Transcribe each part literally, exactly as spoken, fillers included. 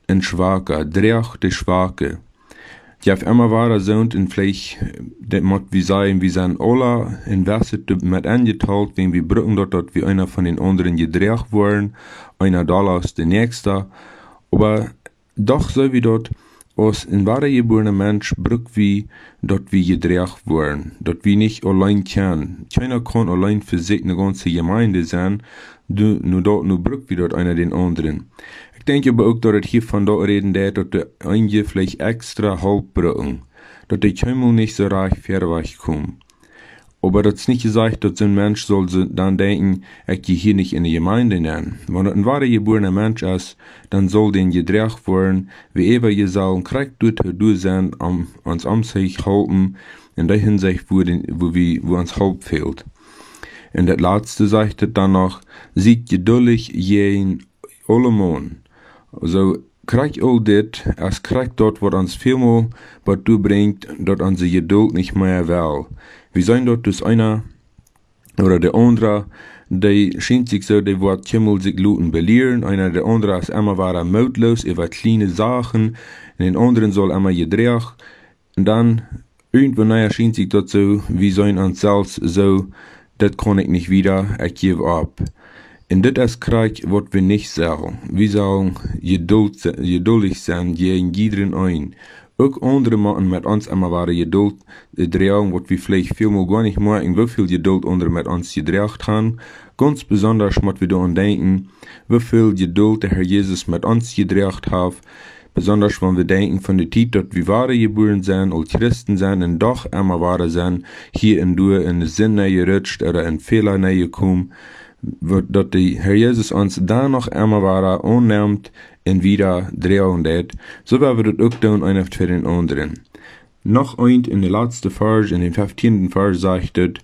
en Schwaker, dreach de Schwake. Die auf immer wahrer sind und vielleicht, das muss wie sein, wie sein Ola in Wasset mit angeteilt, wenn wir brücken dort, dort wie einer von den anderen gedreht worden, einer Dollars der Nächste. Aber doch so wie dort, als ein wahrer geborener Mensch brück wie dort wie gedreht worden, dort wie nicht allein kann. Keiner kann allein für sich eine ganze Gemeinde sein, du, nur dort, nur brück wie dort einer den anderen. Ich denke aber auch, dass es hier von dort reden, dass der einige vielleicht extra halb brücken, dass die Kämmel nicht so reich verweicht kommen. Aber das ist nicht gesagt, dass so ein Mensch soll dann denken, ich gehe hier nicht in die Gemeinde nennen. Wenn er ein wahrer geborener Mensch ist, dann soll den gedreht werden, wie ever je soll, kriegt dort durch sein, um uns am sich halten, in der Hinsicht, wo, den, wo, wir, wo uns Haupt fehlt. Und das letzte sagt es dann noch, sieht geduldig jeden Olemon. Also, kriegt all dit, als kriegt dort, was uns vielmal, was du bringt, dort unsere Geduld nicht mehr will. Wir sind dort dus einer, oder der andere, die scheint sich so, die wird Kimmel sich luten belehren, einer der andere ist immer war mutlos, über kleine Sachen, und den anderen soll immer gedreht, und dann, irgendwann naja, scheint sich dort so, wir sind uns selbst so, das kann ich nicht wieder, ich gebe ab. Und das ist Krieg, was wir nicht sagen. Wir sollen geduld, geduldig sein, gegen jeden ein. Auch andere machen mit uns immer wahre Geduld drehen, was wir vielleicht vielmal gar nicht machen, wie viel Geduld andere mit uns gedreht haben. Ganz besonders muss wir daran denken, wie viel Geduld der Herr Jesus mit uns gedreht hat. Besonders wenn wir denken von der Zeit, dass wir wahre geboren sind, als Christen sind und doch immer wahre sind, hier und da in den Sinn gerutscht oder in Fehler gekommen, dass der Herr Jesus uns da noch immer wahre annimmt und wieder drehen wird, so werden wir das auch tun, einer für den anderen. Noch ein in der letzten Vers, in den fünfzehnten Vers sagt es,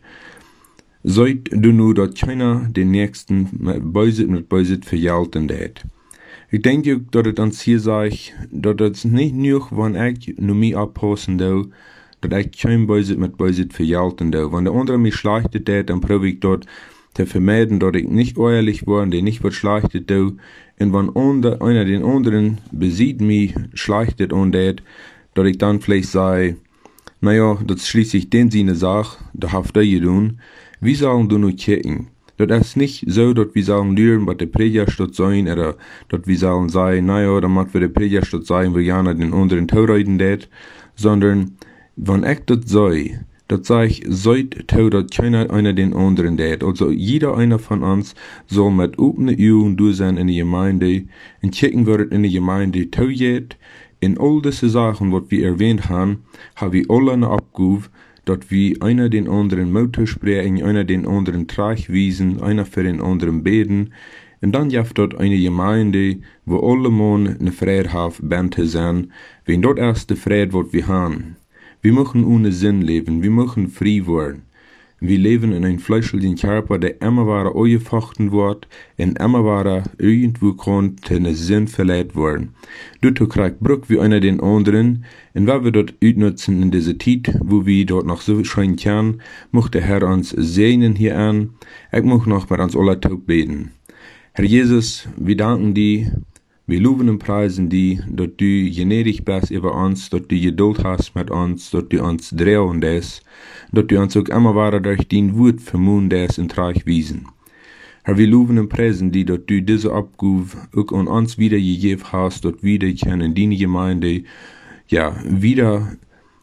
seid du nur, dass keiner den Nächsten mit Böset mit Böset vergelten wird. Ich denke, dass es uns hier sagt, dass es nicht nur, wenn ich nur mich abpassen will, dass ich kein Böset mit Böset vergelten will. Wenn der andere mich schlechtet, dann probiere ich dort zu vermeiden, dass ich nicht ehrlich war, der nicht was schlechtet will. Und wenn unter, einer den anderen besieht mich schlechtet und das, dass ich dann vielleicht sage, naja, das ist schließlich den seine Sache, da haft er getan. Wie sollen du nur kicken? Das ist nicht so, dass wir sagen, lernen, was der Prediger statt sein, oder dass wir sagen, sagen, naja, dann mag wir der Prediger statt sein, wir gerne den anderen Tauriden det, sondern, wenn ich das sei, das sage ich, seid tau, dass keiner einer den anderen det. Also, jeder einer von uns soll mit offenen Augen durch sein in die Gemeinde, und kicken wird in die Gemeinde tau geht. In all diese Sachen, was wir erwähnt haben, haben wir alle eine Abgabe, dass wir einer den anderen Mut sprechen, einer den anderen Trag wiesen, einer für den anderen beten. Und dann jaft dort eine Gemeinde, wo alle Mann eine Freiheit haben, bente sein, wenn dort erst die Freiheit, was wir haben. Wir möchten ohne Sinn leben, wir möchten frei werden. Wir leben in einem fleischlichen Körper, der immer wieder angefochten wird und immer wieder irgendwo kann den Sinn verleiht werden. Dort kriegt Brück wie einer den anderen, und weil wir dort utnutzen in dieser Zeit, wo wir dort noch so scheinen können, möchte der Herr uns segnen hier an. Ich möchte noch mit uns alle Tag beten. Herr Jesus, wir danken dir, wir loben und preisen dir, dass du gnädig bist über uns, dass du Geduld hast mit uns, dass du uns drehen lässt, dass du uns auch immer weiter durch dein Wort vermuten lässt und Reich wiesen. Herr, wir loben und preisen dir, dass du diese Abgabe auch an uns wiedergegeben hast, dass wir dich in deine Gemeinde, ja, wieder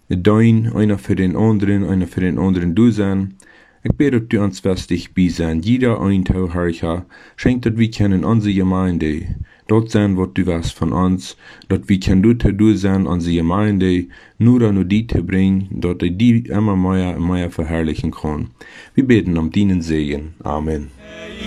dein, einer für den anderen, einer für den anderen du sein. Ich bete, dass du uns festig bei sein, jeder ein Tau, Herr, schenkt, dass wir kennen unsere Gemeinde, dort sein, was du weißt von uns, dass wir können dort du sein, unsere Gemeinde, nur an die zu bringen, dass die immer mehr und mehr verherrlichen können. Wir beten um deinen Segen. Amen.